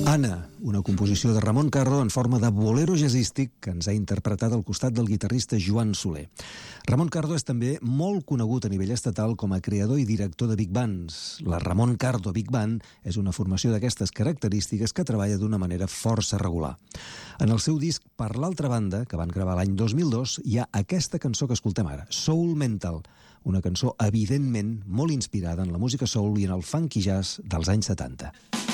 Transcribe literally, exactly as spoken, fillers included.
Anna, una composició de Ramon Cardo en forma de bolero jazzístic que ens ha interpretat al costat del guitarrista Joan Soler. Ramon Cardo és també molt conegut a nivell estatal com a creador i director de Big Bands. La Ramon Cardo Big Band és una formació d'aquestes característiques que treballa d'una manera força regular. En el seu disc Per l'altra banda, que van gravar l'any dos mil dos, hi ha aquesta cançó que escoltem ara, Soul Mental, una cançó evidentment molt inspirada en la música soul i en el funky jazz dels anys setanta.